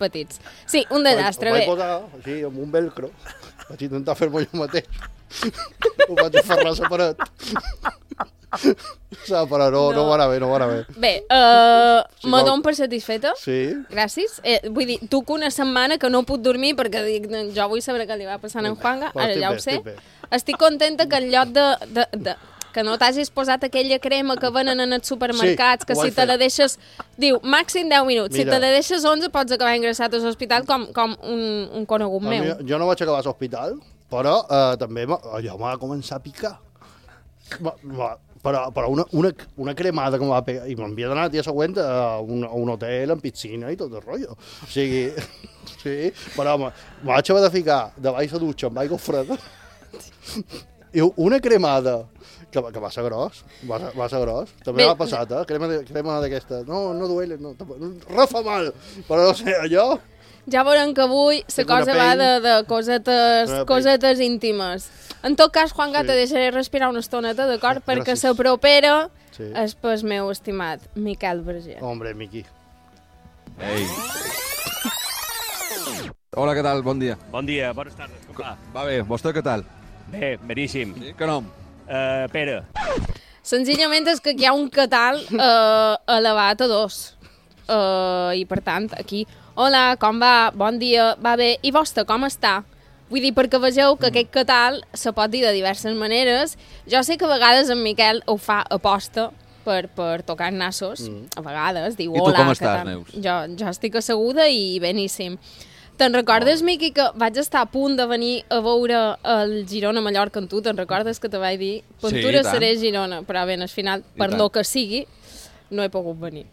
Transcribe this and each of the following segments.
petits. Sí, un desastre, bé. Ho vaig posar així, amb un velcro. Vaig intentar fer-m'ho jo mateix. Ho vaig aferrar a la paret. Però no va anar bé. Bé, me dono per satisfeta. Sí. Gràcies. Vull dir, tu que una setmana que no puc dormir perquè dic, jo vull saber què li va passar a en Juanga, ara ja ho sé. Estic contenta que en lloc de que no t'hagis posat aquella crema que venen en els supermercats, que si te la deixes... Diu, màxim 10 minuts. Si te la deixes 11 pots acabar ingressat a l'hospital com un conegut meu. Jo no vaig acabar a l'hospital, però també allò m'ha començat a picar. Però una cremada que m'ha pegat, i m'havia d'anar el dia següent a un hotel amb piscina i tot el rotllo. O sigui, sí, però me vaig haver de ficar de baix a dutxa amb aigua freda i una cremada que va ser gros, També m'ha passat, crema d'aquesta. No duele, no fa mal, però no sé, allò... Ja veurem que avui la cosa va de cosetes íntimes. En tot cas, Juanga, te deixaré respirar una estoneta, d'acord? Perquè la propera és pel meu estimat Miquel Verger. Hombre, Miqui. Ei. Hola, què tal? Bon dia. Bon dia, bones tardes, com va? Va bé, vostè què tal? Bé, beníssim. Sí, que nom? Pere. Senzillament és que hi ha un catal elevat a 2. I per tant, aquí... Hola, com va? Bon dia. Va bé. I vostè, com està? Vull dir, perquè vegeu que aquest catal se pot dir de diverses maneres. Jo sé que a vegades en Miquel ho fa aposta per tocar nassos. A vegades diu, hola, i tu com estàs, Neus? Jo estic asseguda i beníssim. Te'n recordes, Miqui, que vaig estar a punt de venir a veure el Girona-Mallorca amb tu? Te'n recordes que te vaig dir? Ventura seré Girona, però bé, al final, per lo que sigui, no he pogut venir.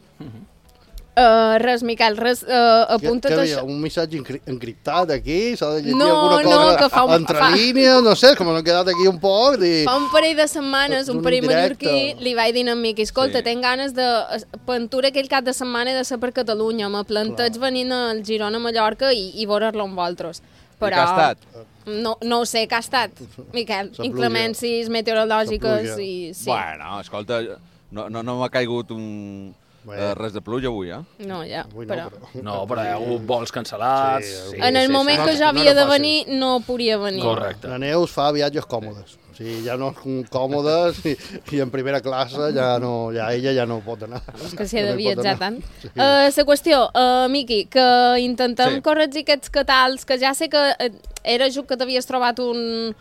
Res, Miquel, apunta't això. això. Un missatge encriptat aquí? S'ha de llegir alguna cosa entre línies? No sé, com han quedat aquí un poc. Fa un parell de setmanes, un parell mallorquí, li vaig dir a en Miqui, escolta, tenc ganes de pintura aquell cap de setmana de ser per Catalunya, me planteig venint al Girona-Mallorca i veure-lo amb vosaltres. Però... I que ha estat? No ho sé, que ha estat, Miquel. Inclemències meteorològiques i... Bueno, escolta, no m'ha caigut res de pluja avui, No, ja, però... No, però hi ha hagut vols cancel·lats. En el moment que jo havia de venir, no podia venir. Correcte. La Neus fa viatges còmodes. O sigui, ja no còmodes i en primera classe ja ella ja no pot anar. És que s'hi ha de viatjar tant. La qüestió, Miqui, que intentem corregir aquests catals, que ja sé que era just que t'havies trobat un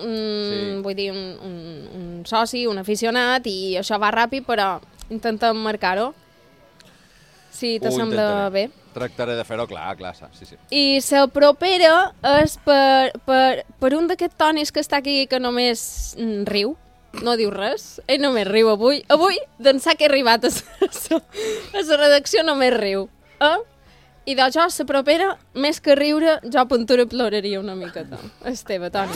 soci, un aficionat, i això va ràpid, però intentem marcar-ho. Si te sembla bé. Tractaré de fer-ho clar, sí. I la propera és per un d'aquests tonis que està aquí que només riu, no diu res, ell només riu avui. Avui, d'ençà que he arribat a la redacció, només riu. I de jo, la propera, més que riure, jo a Ventura ploraria una miqueta. Esteve, Toni.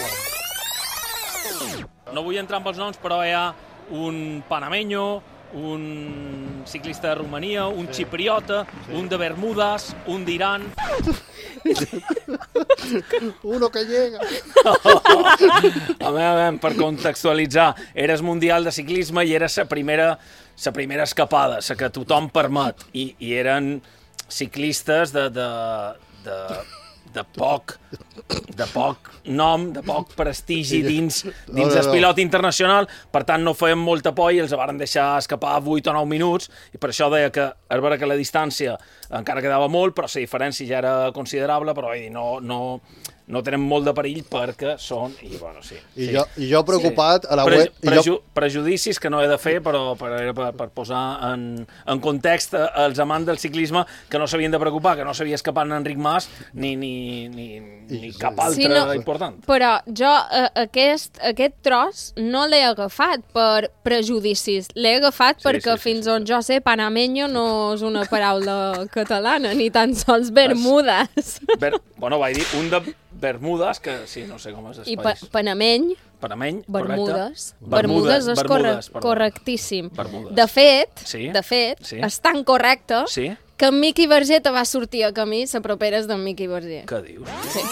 No vull entrar amb els noms, però hi ha un panameño, un ciclista de Romania, un xipriota, un de Bermudes, un d'Iran... Uno que llega. A veure, per contextualitzar, eres mundial de ciclisme i era la primera escapada, la que tothom permet, i eren ciclistes de poc nom, de poc prestigi dins el pilot internacional, per tant no feien molta por i els varen deixar escapar 8 o 9 minuts, i per això deia que és vera que la distància encara quedava molt, però la diferència ja era considerable, però no tenen molt de perill perquè són... I jo preocupat a la web... Prejudicis que no he de fer, però per posar en context els amants del ciclisme que no s'havien de preocupar, que no s'havia escapat en Enric Mas ni cap altre important. Però jo aquest tros no l'he agafat per prejudicis, l'he agafat perquè fins on jo sé panameño no és una paraula catalana, ni tan sols Bermudes. Bueno, vaig dir un de Bermudes, que sí, no sé com és el país. I Panameny, Bermudes. Bermudes és correctíssim. De fet, és tan correcte que en Miqui Verger te va sortir a camí la propera és d'en Miqui Verger. Què dius? Sí.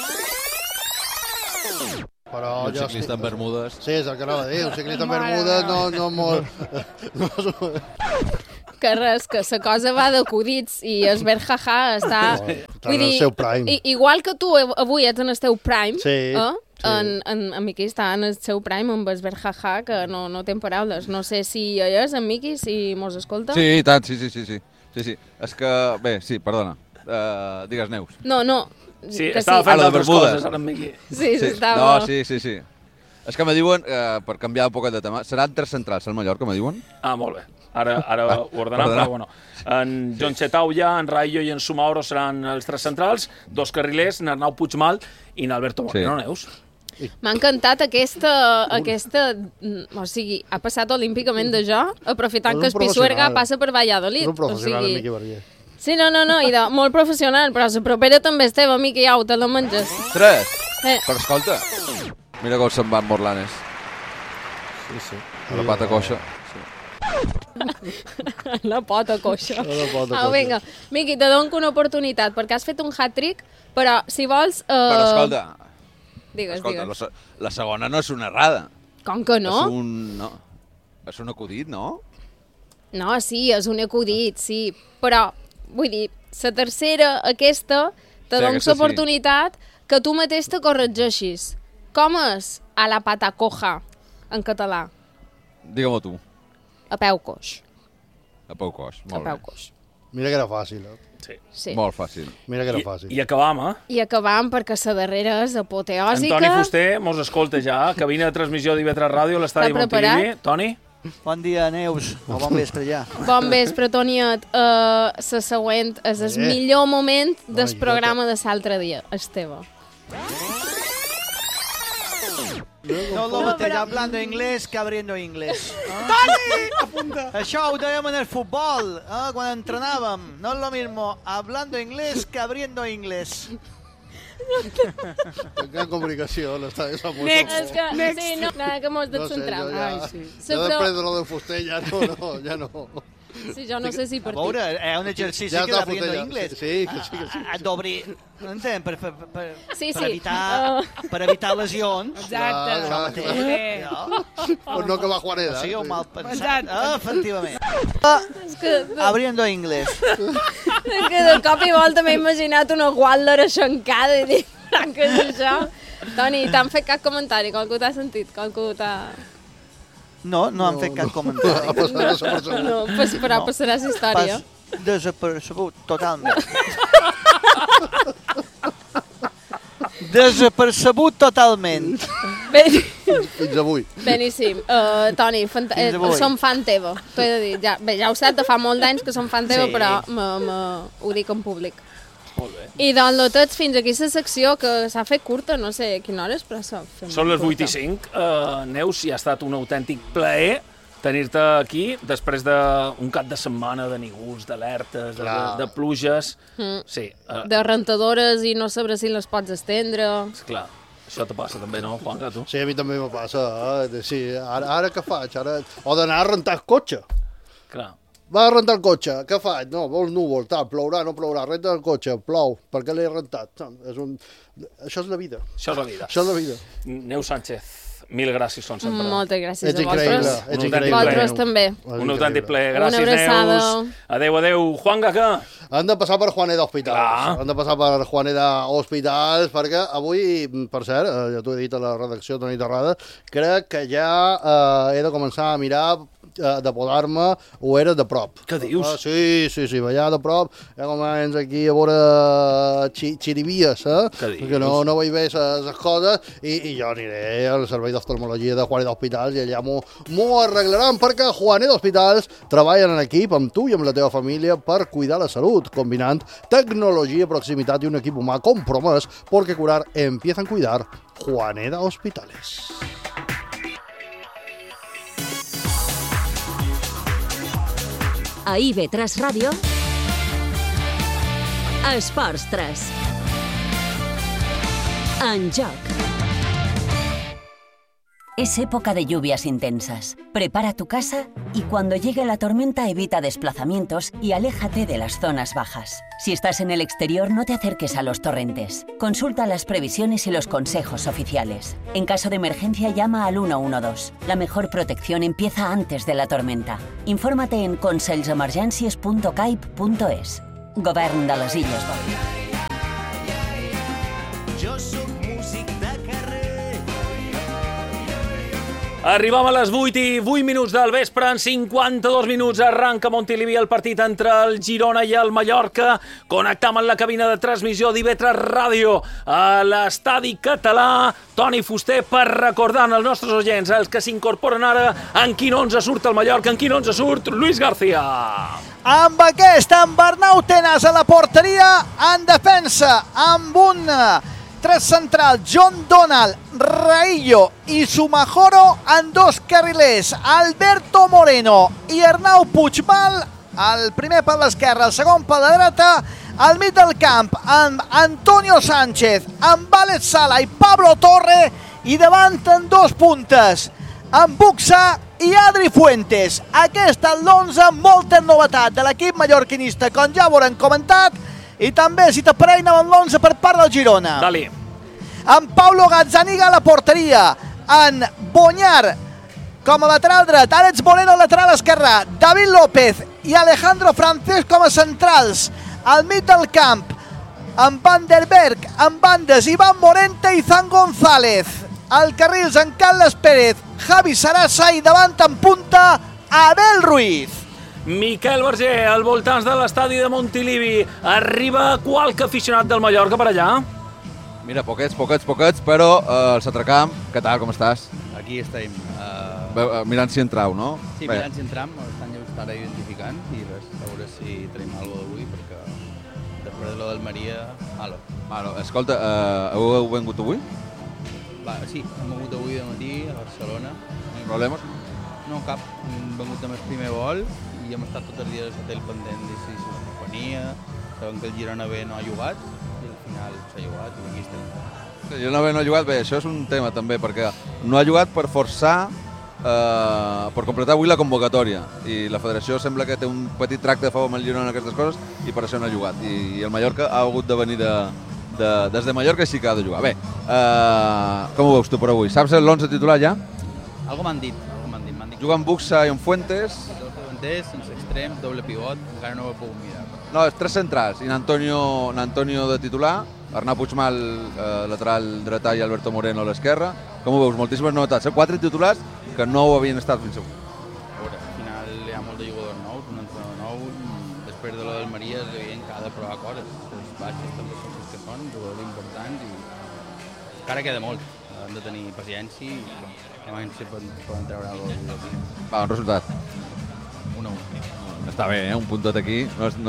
Però un ciclista en Bermudes... Sí, és el que anava a dir, un ciclista en Bermudes no molt... que res, que la cosa va d'acudits i el Berjaja està... Està en el seu prime. Igual que tu avui ets en el teu prime, Sí, sí. en Miqui està en el seu prime amb el Berjaja, que no té paraules. No sé si hi és, en Miqui, si mos escolta. Sí, i tant, sí. És que... Bé, sí, perdona. Digues, Neus. No. Sí, que estava sí. fent Ah, la de altres Bermudes. coses, ara en Miqui. Sí, Sí. estava... No, sí. És que me diuen, per canviar un poc de tema, seran 3 centrals al Mallorca, me diuen? Ah, molt bé. Ara ho ordenem, però bueno. En John Chetauia, en Rayo i en Sumaoro seran els 3 centrals, 2 carrilers, n'Arnau Puigmal i n'Alberto Moreno, Neus. M'ha encantat aquesta... O sigui, ha passat olímpicament de jo, aprofitant És que un el Pisuerga professional. passa per Valladolid. És un professional, o sigui... Miqui Verguer. Sí, no, molt professional, però la propera també és teva, Miqui, au, te la menges. 3? Eh. Però escolta, mira com se'n van Morlanes, Sí. a la pata coixa. La pota coixa. La pota Au, coixa. vinga. Miqui, te dono una oportunitat, perquè has fet un hat-trick, però si vols... Però escolta, Digues. la segona no és una errada. Com que no? És un acudit, no? No, sí, és un acudit, sí. Però, vull dir, la tercera, aquesta, te Sí, dono aquesta l'oportunitat que tu mateix te corregeixis. Com és a la pata coja en català? Digue-m'ho tu, A peu coix. a peu coix. A Molt peu bé. coix. Mira que era fàcil, Sí. Molt fàcil. Mira que era fàcil. I acabam, I acabam perquè la darrera és apoteòsica. En Toni Fuster mos escolta ja, cabina de transmissió d'IV3 Ràdio, l'estadi Està preparat? Montilivi. Toni? Bon dia, Neus. O bon vespre ja. Bon vespre, Toniet. La següent és el millor moment del Bona programa de l'altre dia. És teva. No lo mateix hablando inglés que abriendo inglés. ¡Dani! Apunta. Això ho dèiem en el futbol, quan entrenàvem. No es lo mismo hablando inglés que abriendo inglés. Gran complicació, l'està de Samuel. És que, sí, no, nada, que mos descentrem. Jo després de lo de Fuster ja no. Sí, jo no sé si A per veure, ti. és un exercici Ja que està d'abriendo Fuster, ja. inglés. Sí, que sí. Has d'obrir, no entenc, Sí, per sí. evitar lesions. Exacte. Això mateix. Per no acabar Juaneda. Sí, mal pensat. Efectivament. És que Abriendo inglés. de cop i volta m'he imaginat una guatler aixencada i dic, què és això? Toni, t'han fet cap comentari? Qualcú t'ha sentit? Qualcú t'ha... No han fet cap comentari. Ha passat desapercebut. No, pues, però passarà la història. Pas desapercebut, totalment. Desapercebut totalment. Fins avui. Beníssim. Toni, Fins avui. som fan teva, t'ho he de dir. Ja ho sé, de fa molt d'anys que som fan teva, Sí. però ho dic en públic. Molt bé. I doncs, tots, fins aquí la secció, que s'ha fet curta, no sé a quina hora és, però s'ha fet Són les curta. 8:05. Neus, i ha estat un autèntic plaer tenir-te aquí després d'un cap de setmana de nígols, d'alertes, de pluges. Sí, De rentadores i no saber si les pots estendre. clar, això te passa també, no, Juanca, tu? Sí, a mi també me passa. Sí, ara què faig? O d'anar a rentar el cotxe. Clar. Va a rentar el cotxe, què faig? No, vol núvol, tal, plourà, no plourà, renta el cotxe, plou, per què l'he rentat? Això és la vida, Això és la vida. això és la vida. Neus Sánchez, mil gràcies, són sempre. Moltes gràcies Ets a increïble, vosaltres. ets Un increïble. Vosaltres també. Un autèntic plaer. Una Gràcies, abraçada. Neus. Adéu. Juanga, què? Han de passar per Juaneda Hospitals. Clar. Han de passar per Juaneda Hospitals, perquè avui, per cert, ja t'ho he dit a la redacció de nit errada, crec que ja he de començar a mirar de podar-me o era de prop. Què dius? Sí, allà de prop, ja comença aquí a veure xirivies, Què dius? perquè no vaig bé les coses, i jo aniré al servei d'oftalmologia de Juaneda Hospitals i allà m'ho arreglaran, perquè Juaneda Hospitals treballen en equip amb tu i amb la teva família per cuidar la salut, combinant tecnologia, proximitat i un equip humà compromès, perquè curar empieza en cuidar. Juaneda Hospitales. A IB3 Ràdio, Esports 3. En joc. Es época de lluvias intensas. Prepara tu casa y cuando llegue la tormenta evita desplazamientos y aléjate de las zonas bajas. Si estás en el exterior, no te acerques a los torrentes. Consulta las previsiones y los consejos oficiales. En caso de emergencia, llama al 112. La mejor protección empieza antes de la tormenta. Infórmate en conselsemergències.caip.es. Govern de les Illes Balears. Arribam a les 8:08 del vespre, en 52 minuts arranca Montilivi el partit entre el Girona i el Mallorca. Connectam amb la cabina de transmissió d'IV3 Ràdio a l'estadi català. Toni Fuster per recordar als nostres oients, els que s'incorporen ara, en quin 11 surt el Mallorca, en quin 11 surt Luis García. Amb amb Arnau Tenas a la porteria, en defensa, amb un tres central, John Donald, Raillo i Sumajoro en dos carrilers, Alberto Moreno i Arnau Puigmal, el primer per l'esquerra, el segon per la dreta, al mig del camp amb Antonio Sánchez, amb Alex Sala i Pablo Torre, i davant en dos puntes, amb Buxa i Adri Fuentes. Aquesta és l'11, molta novetat de l'equip mallorquinista, com ja haurem comentat, i també si t'aparella amb l'11 per part del Girona. Dali. Amb Paulo Gazzaniga a la porteria, en Boñar com a lateral dret, Àlex Moreno lateral esquerrà, David López i Alejandro Francés com a centrals, al mig del camp, amb Van der Berg, amb bandes, Iván Morente i Zan González, al carrils en Carles Pérez, Javi Sarasa i davant en punta, Abel Ruiz. Miquel Verger, al voltants de l'estadi de Montilivi. Arriba qualque aficionat del Mallorca per allà? Mira, poquets, però el Satracamp, què tal, com estàs? Aquí estem. Mirant si entrau, no? Sí, mirant si entram, estan just ara identificant i res, a veure si tenim alguna cosa d'avui, perquè després de lo d'Almeria, malo. Escolta, heu vengut avui? Sí, hem vengut avui de matí a Barcelona. Problemes? No, cap. Hem vengut amb el primer vol i hem estat tots els dies a l'hotel pendent de si la companyia, sabem que el Girona B no ha jugat i al final s'ha jugat i aquí estem. El Girona B no ha jugat, bé, això és un tema també, perquè no ha jugat per forçar, per completar avui la convocatòria i la federació sembla que té un petit tracte de favor amb el Girona en aquestes coses i per això no ha jugat i el Mallorca ha hagut de venir des de Mallorca i sí que ha de jugar. Bé, com ho veus tu per avui? Saps l'11 titular ja? Algo m'han dit. Juga amb Buxa i amb Fuentes. Sense extrem, doble pivot, encara no ho he pogut mirar. No, és tres centrals, i n'Antonio de titular, Arnau Puigmal, lateral dretà, i Alberto Moreno a l'esquerra. Com ho veus? Moltíssimes novetats, 4 titulars que no ho havien estat fins avui. A veure, al final hi ha molt de jugadors nous, un entrenador nou, després de lo d'Almeria és evident que ha de provar coses. Els baixes també són els que són, jugadors importants i encara queda molt. Hem de tenir paciència i realment si poden treure alguna cosa. Va, un resultat. 1-1. Està bé, un puntot aquí,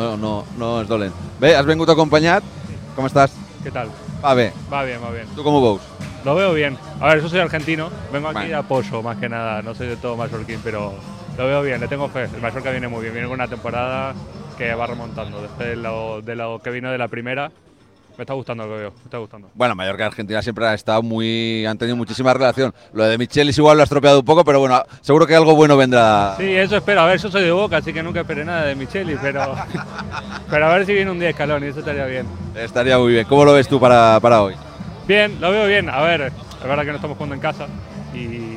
no és dolent. Bé, has vengut acompanyat, ¿cómo estás? ¿Qué tal? Va bien. Va bien, va bien. ¿Tú cómo veus? Lo veo bien. A ver, yo soy argentino, vengo aquí a apoyo más que nada, no soy de todo mallorquín, pero lo veo bien, le tengo fe. El Mallorca viene muy bien, viene con una temporada que va remontando. Después de lo que vino de la primera, me está gustando lo que veo, me está gustando. Bueno, Mallorca y Argentina siempre han tenido muchísima relación. Lo de Michelis igual lo ha estropeado un poco, pero bueno, seguro que algo bueno vendrá. Sí, eso espero. A ver, yo soy de Boca, así que nunca esperé nada de Michelis, pero a ver si viene un día escalón y eso estaría bien. Estaría muy bien. ¿Cómo lo ves tú para hoy? Bien, lo veo bien. A ver, es verdad que no estamos jugando en casa y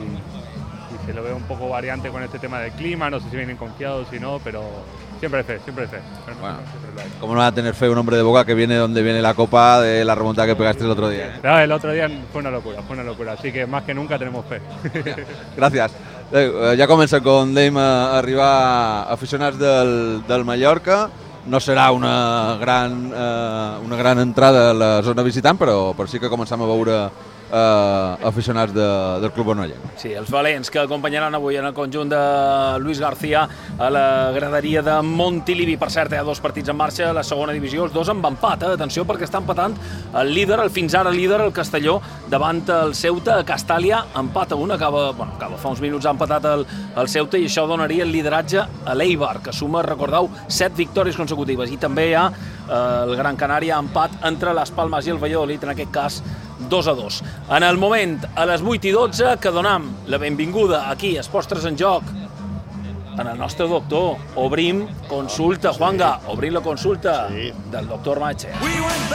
se lo veo un poco variante con este tema del clima, no sé si vienen confiados, si no, pero siempre hay fe, siempre hay fe. Bueno, ¿cómo no va a tener fe un hombre de Boca que viene donde viene la copa de la remontada que pegaste el otro día? No, el otro día fue una locura, así que más que nunca tenemos fe. Gràcies. Ja comença com dèiem a arribar aficionats del Mallorca. No serà una gran entrada a la zona visitant, però sí que començam a veure aficionats del Club Onollenc. Sí, els valents que acompanyaran avui en el conjunt de Luis García a la graderia de Montilivi. Per cert, hi ha 2 partits en marxa a la segona divisió, els 2 amb empat. Atenció, perquè està empatant el líder, el fins ara líder, el Castelló, davant el Ceuta, a Castàlia, empat a 1, acaba fa uns minuts, ha empatat el Ceuta i això donaria el lideratge a l'Eibar, que suma, recordeu, 7 victòries consecutives. I també hi ha el Gran Canària, empat entre les Palmes i el Valladolid, en aquest cas 2-2. En el moment, a les 8:12, que donam la benvinguda aquí a Esports 3 en Joc en el nostre doctor. Obrim consulta, Juanga, obrim la consulta del doctor Mache.